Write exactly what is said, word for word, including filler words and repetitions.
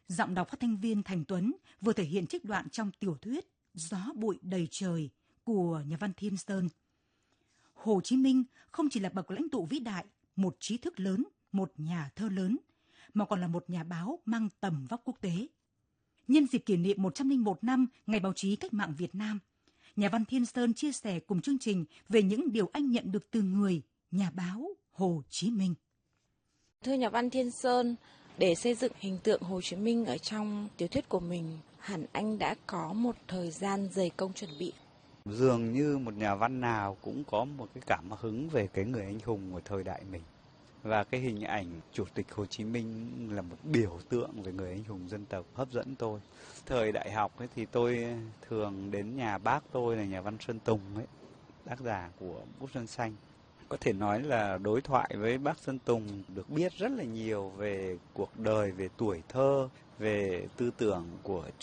Giọng đọc phát thanh viên Thành Tuấn vừa thể hiện trích đoạn trong tiểu thuyết Gió bụi đầy trời của nhà văn Thiên Sơn. Hồ Chí Minh không chỉ là bậc lãnh tụ vĩ đại, một trí thức lớn, một nhà thơ lớn, mà còn là một nhà báo mang tầm vóc quốc tế. Nhân dịp kỷ niệm một trăm lẻ một năm Ngày Báo chí Cách mạng Việt Nam, nhà văn Thiên Sơn chia sẻ cùng chương trình về những điều anh nhận được từ người, nhà báo Hồ Chí Minh. Thưa nhà văn Thiên Sơn, để xây dựng hình tượng Hồ Chí Minh ở trong tiểu thuyết của mình, hẳn anh đã có một thời gian dày công chuẩn bị. Dường như một nhà văn nào cũng có một cái cảm hứng về cái người anh hùng của thời đại mình. Và cái hình ảnh Chủ tịch Hồ Chí Minh là một biểu tượng về người anh hùng dân tộc hấp dẫn tôi. Thời đại học ấy thì tôi thường đến nhà bác tôi là nhà văn Sơn Tùng ấy, tác giả của Bút Sơn Xanh. Có thể nói là đối thoại với bác Sơn Tùng được biết rất là nhiều về cuộc đời, về tuổi thơ, về tư tưởng của